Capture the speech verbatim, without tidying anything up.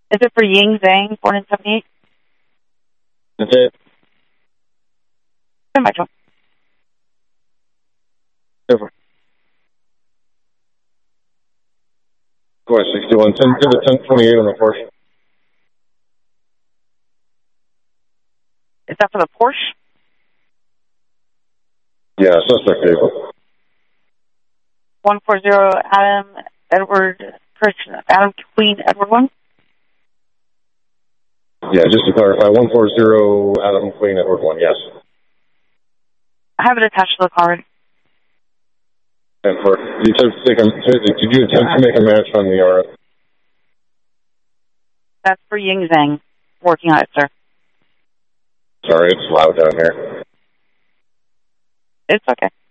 Is it for Ying Zhang, born in seventy-eight? That's it. Send Metro. Over. Go ahead, sixty-one. Send to the ten twenty-eight on the Porsche. Is that for the Porsche? Yeah, suspect vehicle. one forty Adam Edward Christian Adam Queen Edward one. Yeah, just to clarify, one forty Adam Queen Edward one, yes. I have it attached to the car. And for, you said, did you attempt to make a match on the R F? That's for Ying Zhang. Working on it, sir. Sorry, it's loud down here. It's okay.